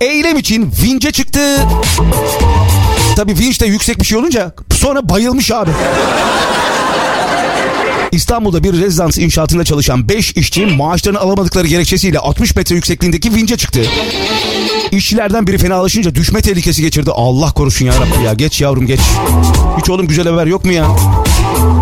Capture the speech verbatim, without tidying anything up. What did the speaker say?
eylem için vinçe çıktı. Tabii vinç de yüksek bir şey olunca sonra bayılmış abi. İstanbul'da bir rezidans inşaatında çalışan beş işçi maaşlarını alamadıkları gerekçesiyle altmış metre yüksekliğindeki vinçe çıktı. İşçilerden biri fenalaşınca düşme tehlikesi geçirdi. Allah korusun ya Rabbi ya. Geç yavrum geç. Hiç oğlum güzel haber yok mu ya?